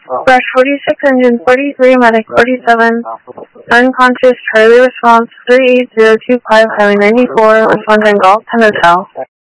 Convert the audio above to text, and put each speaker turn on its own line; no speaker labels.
Crash 46, engine 43, medic 47, unconscious, Charlie response 38025, Highway 94, responding Golf 10 Hotel.